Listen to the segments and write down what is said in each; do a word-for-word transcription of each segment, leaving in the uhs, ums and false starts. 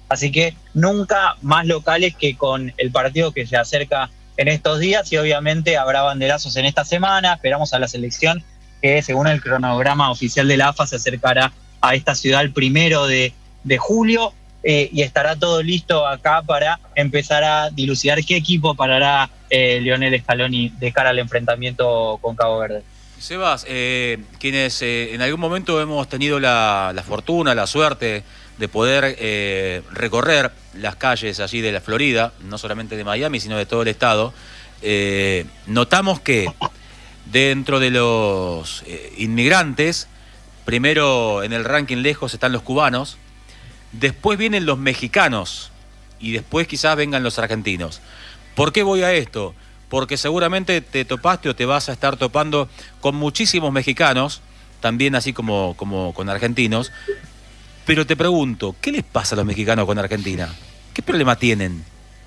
Así que nunca más locales que con el partido que se acerca en estos días, y obviamente habrá banderazos en esta semana. Esperamos a la selección que, según el cronograma oficial de la A F A, se acercará a esta ciudad el primero de, de julio eh, y estará todo listo acá para empezar a dilucidar qué equipo parará eh, Lionel Scaloni de cara al enfrentamiento con Cabo Verde. Sebas, eh, quienes eh, en algún momento hemos tenido la, la fortuna, la suerte de poder eh, recorrer las calles allí de la Florida, no solamente de Miami, sino de todo el estado, eh, notamos que dentro de los eh, inmigrantes, primero en el ranking lejos están los cubanos, después vienen los mexicanos y después quizás vengan los argentinos. ¿Por qué voy a esto? Porque seguramente te topaste o te vas a estar topando con muchísimos mexicanos, también así como, como con argentinos. Pero te pregunto, ¿qué les pasa a los mexicanos con Argentina? ¿Qué problema tienen?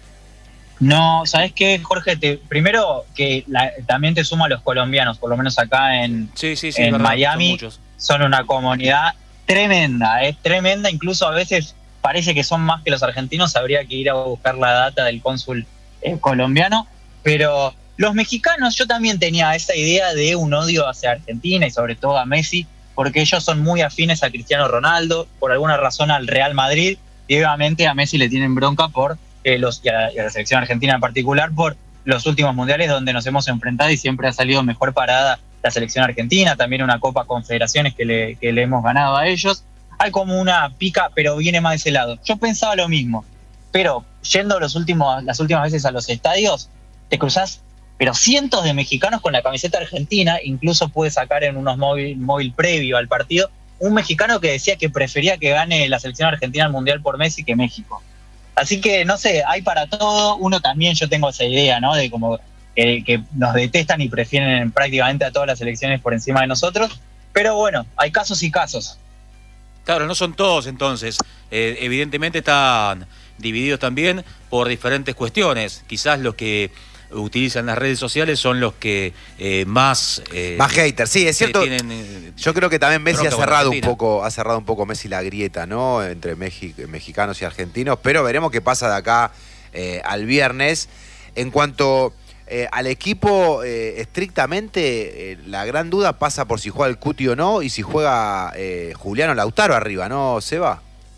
No, ¿sabés qué, Jorge? Te, primero que la, también te sumo a los colombianos, por lo menos acá en, sí, sí, sí, en verdad, Miami. Son, son una comunidad tremenda, es tremenda. Incluso a veces parece que son más que los argentinos. Habría que ir a buscar la data del cónsul eh, colombiano. Pero los mexicanos, yo también tenía esa idea de un odio hacia Argentina y sobre todo a Messi, porque ellos son muy afines a Cristiano Ronaldo, por alguna razón al Real Madrid, y obviamente a Messi le tienen bronca por eh, los y a, y a la selección argentina en particular por los últimos mundiales donde nos hemos enfrentado y siempre ha salido mejor parada la selección argentina, también una Copa Confederaciones que le, que le hemos ganado a ellos. Hay como una pica, pero viene más de ese lado. Yo pensaba lo mismo, pero yendo los últimos, las últimas veces a los estadios, te cruzás, pero cientos de mexicanos con la camiseta argentina. Incluso pude sacar en unos móvil, móvil previo al partido un mexicano que decía que prefería que gane la selección argentina al Mundial por Messi que México. Así que, no sé, hay para todo. Uno también, yo tengo esa idea, ¿no? De como eh, que nos detestan y prefieren prácticamente a todas las selecciones por encima de nosotros. Pero bueno, hay casos y casos. Claro, no son todos entonces. Eh, evidentemente están divididos también por diferentes cuestiones. Quizás los que utilizan las redes sociales son los que eh, más eh, más haters. Sí, es cierto. Tienen, eh, yo creo que también Messi ha cerrado un poco, ha cerrado un poco Messi la grieta, ¿no? Entre Mexi mexicanos y argentinos, pero veremos qué pasa de acá eh, al viernes. En cuanto eh, al equipo, eh, estrictamente, eh, la gran duda pasa por si juega el Cuti o no, y si juega eh, Julián o Lautaro arriba, ¿no, Seba?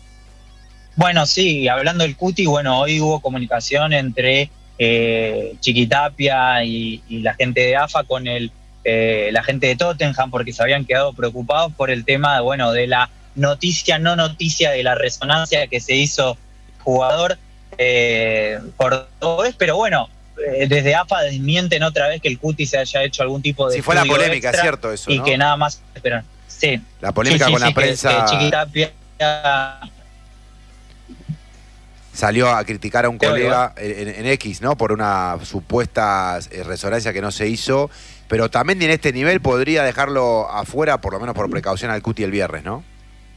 Bueno, sí, hablando del Cuti, bueno, hoy hubo comunicación entre Eh, Chiquitapia y, y la gente de A F A con el eh, la gente de Tottenham, porque se habían quedado preocupados por el tema, bueno, de la noticia, no noticia, de la resonancia que se hizo jugador eh, cordobés, pero bueno, eh, desde A F A desmienten otra vez que el Cuti se haya hecho algún tipo de sí, fue la polémica, es cierto eso, y ¿no? que nada más, pero sí. La polémica sí, sí, con sí, la prensa. Que, que Chiquitapia salió a criticar a un colega en, en X, ¿no? Por una supuesta resonancia que no se hizo. Pero también en este nivel podría dejarlo afuera, por lo menos por precaución, al Cuti el viernes, ¿no?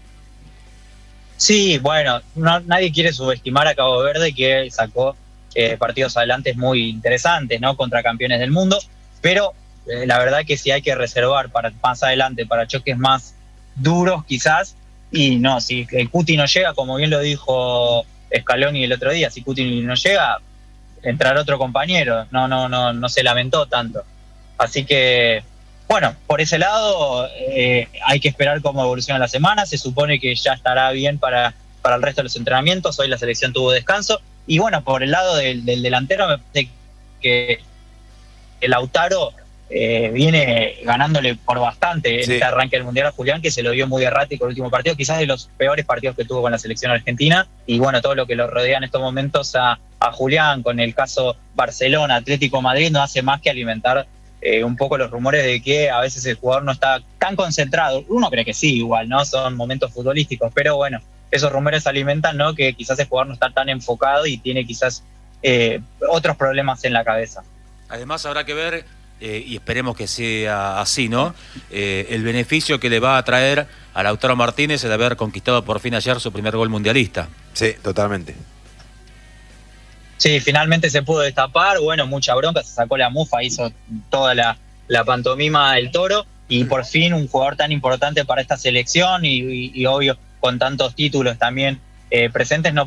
Sí, bueno, no, nadie quiere subestimar a Cabo Verde, que sacó eh, partidos adelante muy interesantes, ¿no? Contra campeones del mundo. Pero eh, la verdad que sí hay que reservar para más adelante, para choques más duros quizás. Y no, si el Cuti no llega, como bien lo dijo Scaloni el otro día, si Cuti no llega, entrará otro compañero, no, no, no, no se lamentó tanto. Así que, bueno, por ese lado eh, hay que esperar cómo evoluciona la semana. Se supone que ya estará bien para, para el resto de los entrenamientos. Hoy la selección tuvo descanso. Y bueno, por el lado del, del delantero, me parece que el Lautaro Eh, viene ganándole por bastante en sí. Este arranque del Mundial a Julián, que se lo vio muy errático el último partido, quizás de los peores partidos que tuvo con la selección argentina, y bueno, todo lo que lo rodea en estos momentos a, a Julián, con el caso Barcelona, Atlético Madrid, no hace más que alimentar eh, un poco los rumores de que a veces el jugador no está tan concentrado. Uno cree que sí, igual, ¿no? Son momentos futbolísticos, pero bueno, esos rumores alimentan, ¿no? Que quizás el jugador no está tan enfocado y tiene quizás eh, otros problemas en la cabeza. Además habrá que ver, Eh, y esperemos que sea así, ¿no? Eh, el beneficio que le va a traer a Lautaro Martínez el haber conquistado por fin ayer su primer gol mundialista. Sí, totalmente. Sí, finalmente se pudo destapar, bueno, mucha bronca, se sacó la mufa, hizo toda la, la pantomima del Toro, y por fin un jugador tan importante para esta selección y, y, y obvio con tantos títulos también eh, presentes, no